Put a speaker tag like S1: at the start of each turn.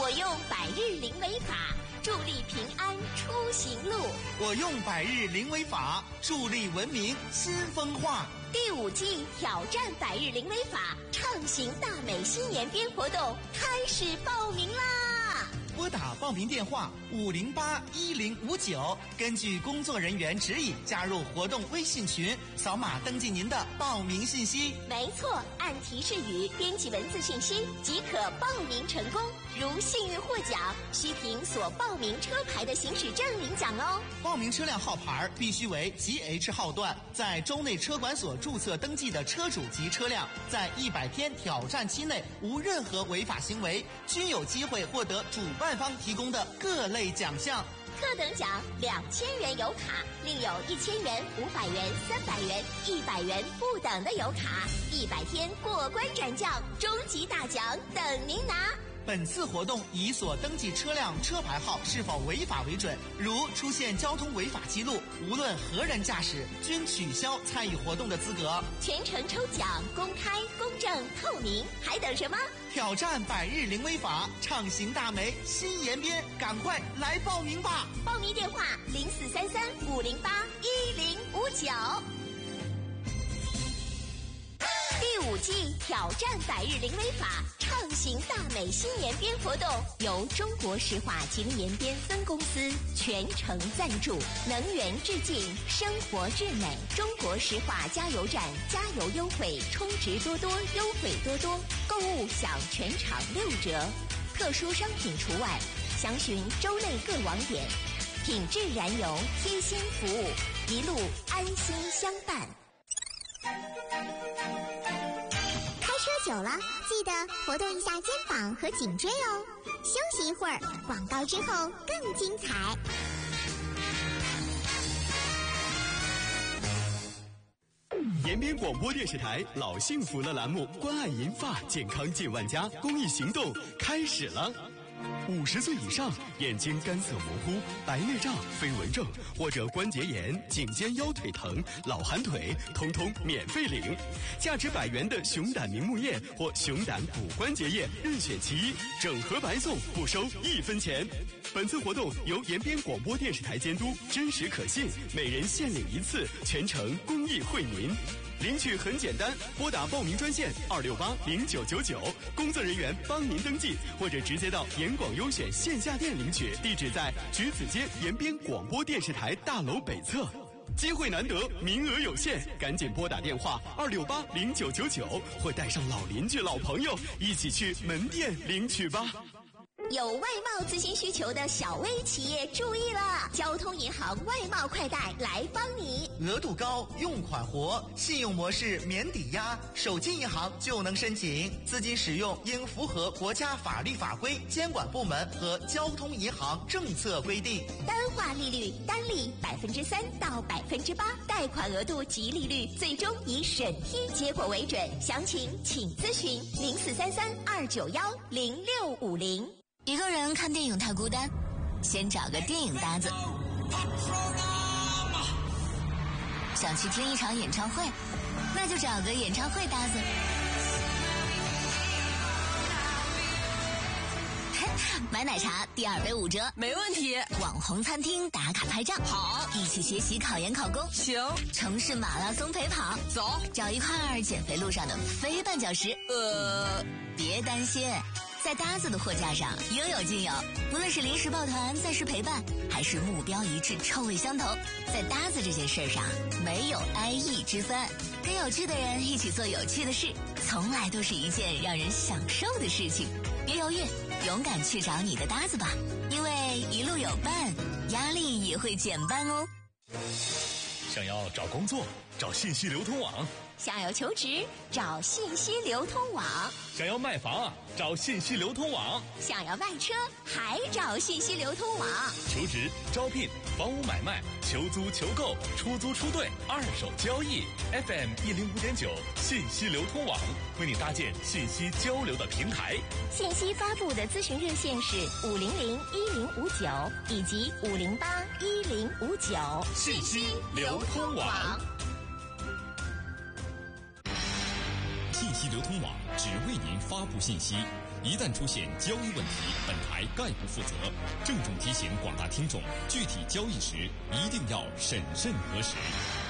S1: 我用百日灵维法助力平安出行路。
S2: 我用百日灵维法助力文明新风化。
S1: 第5季挑战百日灵维法畅行大美新年编活动开始报名啦！
S2: 拨打报名电话5081059，根据工作人员指引加入活动微信群，扫码登记您的报名信息。
S1: 没错，按提示语编辑文字信息即可报名成功。如幸运获奖，需凭所报名车牌的行驶证领奖哦。
S2: 报名车辆号牌必须为 GH 号段，在州内车管所注册登记的车主及车辆，在100天挑战期内无任何违法行为，均有机会获得主办方提供的各类奖项。
S1: 特等奖2000元油卡，另有1000元、500元、300元、100元不等的油卡，100天过关斩将，终极大奖等您拿。
S2: 本次活动以所登记车辆车牌号是否违法为准，如出现交通违法记录，无论何人驾驶，均取消参与活动的资格。
S1: 全程抽奖公开、公正、透明，还等什么？
S2: 挑战百日灵维法，畅行大美新延边，赶快来报名吧！
S1: 报名电话0433-508-1059。第5季挑战百日灵维法畅行大美新延边活动，由中国石化吉林延边分公司全程赞助，能源致敬，生活至美。中国石化加油站加油优惠，充值多多，优惠多多，购物享全场6折，特殊商品除外。详询州内各网点。品质燃油，贴心服务，一路安心相伴。
S3: 开车久了，记得活动一下肩膀和颈椎哦。休息一会儿，广告之后更精彩。
S4: 延边广播电视台老幸福了栏目关爱银发健康近万家公益行动开始了。50岁以上眼睛干涩模糊、白内障、飞蚊症或者关节炎、颈肩腰腿疼、老寒腿，通通免费领。价值100元的熊胆明目液或熊胆骨关节液任选其一，整盒白送，不收1分钱。本次活动由延边广播电视台监督，真实可信，每人限领1次，全程公益惠民。领取很简单，拨打报名专线2680999，工作人员帮您登记，或者直接到延广优选线下店领取，地址在橘子街延边广播电视台大楼北侧。机会难得，名额有限，赶紧拨打电话2680999，或带上老邻居、老朋友一起去门店领取吧。
S1: 有外贸咨询需求的小微企业注意了，交通银行外贸快贷来帮你。
S2: 额度高，用款活，信用模式免抵押，手机银行就能申请。资金使用应符合国家法律法规、监管部门和交通银行政策规定。
S1: 单化利率单利3%到8%，贷款额度及利率最终以审批结果为准。详情请咨询0433-291-0650。
S5: 一个人看电影太孤单，先找个电影搭子。想去听一场演唱会，那就找个演唱会搭子。买奶茶第2杯5折，
S6: 没问题。
S5: 网红餐厅打卡拍照，
S6: 好。
S5: 一起学习考研考公，
S6: 行。
S5: 城市马拉松陪跑，
S6: 走。
S5: 找一块减肥路上的非绊脚石。别担心，在搭子的货架上应有尽有，无论是临时抱团、暂时陪伴，还是目标一致、臭味相投，在搭子这件事上没有 IE 之分。跟有趣的人一起做有趣的事，从来都是一件让人享受的事情。别犹豫，勇敢去找你的搭子吧，因为一路有伴，压力也会减半哦。
S7: 想要找工作，找信息流通网；
S1: 想要求职，找信息流通网；
S7: 想要卖房，找信息流通网；
S1: 想要卖车，还找信息流通网。
S7: 求职、招聘、房屋买卖、求租、求购、出租、出兑、二手交易 ，FM 105.9信息流通网为你搭建信息交流的平台。
S1: 信息发布的咨询热线是500-1059以及508-1059。
S7: 信息流通网。
S8: 信息流通网只为您发布信息，
S6: 一旦出现交易问题，本台概不负责。郑重提醒广大听众，具体交易时一定要审慎核实。